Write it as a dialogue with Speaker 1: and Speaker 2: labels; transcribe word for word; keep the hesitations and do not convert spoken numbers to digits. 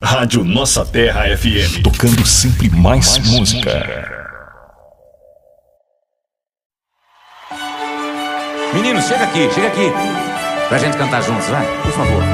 Speaker 1: Rádio Nossa Terra F M.
Speaker 2: Tocando sempre mais, mais música. música.
Speaker 3: Meninos, chega aqui, chega aqui. Pra gente cantar juntos, vai, por favor.